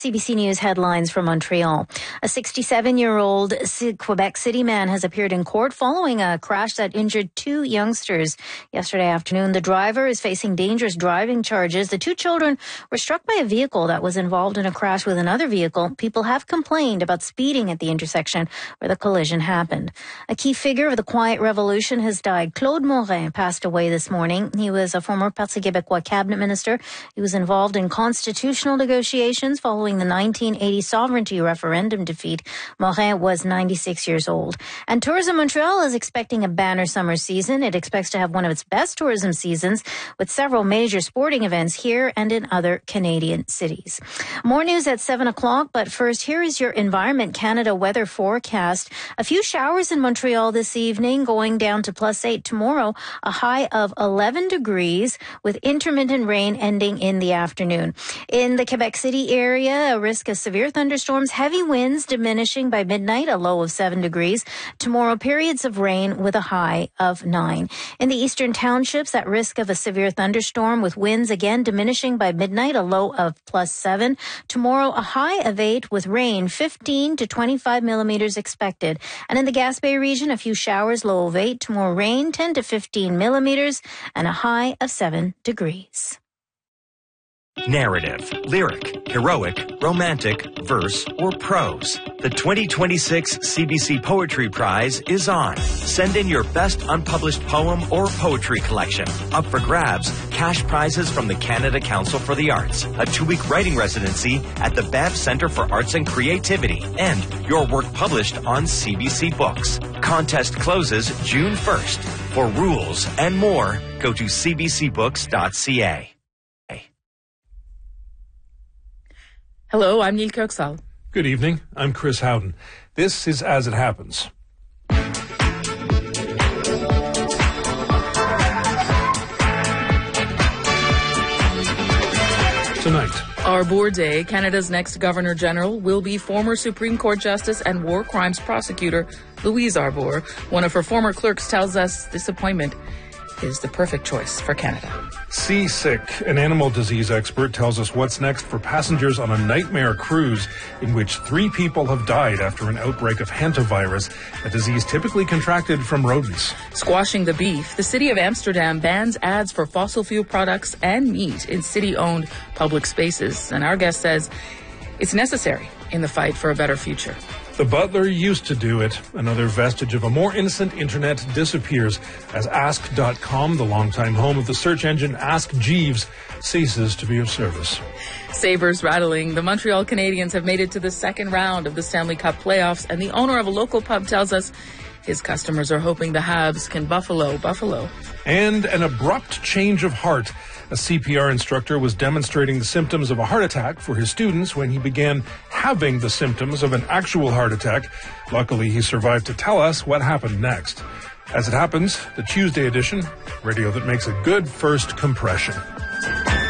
CBC News headlines from Montreal. A 67-year-old Quebec City man has appeared in court following a crash that injured two youngsters yesterday afternoon. The driver is facing dangerous driving charges. The two children were struck by a vehicle that was involved in a crash with another vehicle. People have complained about speeding at the intersection where the collision happened. A key figure of the Quiet Revolution has died. Claude Morin passed away this morning. He was a former Parti Québécois cabinet minister. He was involved in constitutional negotiations following the 1980 sovereignty referendum defeat. Morin was 96 years old. And Tourism Montreal is expecting a banner summer season. It expects to have one of its best tourism seasons with several major sporting events here and in other Canadian cities. More news at 7 o'clock, but first, here is your Environment Canada weather forecast. A few showers in Montreal this evening, going down to +8 tomorrow, a high of 11 degrees with intermittent rain ending in the afternoon. In the Quebec City area, a risk of severe thunderstorms, heavy winds diminishing by midnight, a low of 7 degrees. Tomorrow, periods of rain with a high of 9. In the eastern townships, at risk of a severe thunderstorm with winds again diminishing by midnight, a low of +7. Tomorrow, a high of 8 with rain, 15 to 25 millimeters expected. And in the Gaspé region, a few showers, low of 8. Tomorrow, rain, 10 to 15 millimeters and a high of 7 degrees. Narrative, lyric, heroic, romantic, verse, or prose. The 2026 CBC Poetry Prize is on. Send in your best unpublished poem or poetry collection. Up for grabs, cash prizes from the Canada Council for the Arts, a 2-week writing residency at the Banff Centre for Arts and Creativity, and your work published on CBC Books. Contest closes June 1st. For rules and more, go to cbcbooks.ca. Hello, I'm Neil Kirksall. Good evening. I'm Chris Howden. This is As It Happens. Tonight. Arbor Day, Canada's next Governor-General will be former Supreme Court Justice and War Crimes Prosecutor Louise Arbour. One of her former clerks tells us this appointment is the perfect choice for Canada. Seasick, an animal disease expert, tells us what's next for passengers on a nightmare cruise in which 3 people have died after an outbreak of hantavirus, a disease typically contracted from rodents. Squashing the beef, the city of Amsterdam bans ads for fossil fuel products and meat in city-owned public spaces. And our guest says it's necessary in the fight for a better future. The butler used to do it. Another vestige of a more innocent internet disappears as Ask.com, the longtime home of the search engine Ask Jeeves, ceases to be of service. Sabres rattling. The Montreal Canadiens have made it to the second round of the Stanley Cup playoffs, and the owner of a local pub tells us his customers are hoping the Habs can buffalo. And an abrupt change of heart. A CPR instructor was demonstrating the symptoms of a heart attack for his students when he began having the symptoms of an actual heart attack. Luckily, he survived to tell us what happened next. As It Happens, the Tuesday edition, radio that makes a good first compression.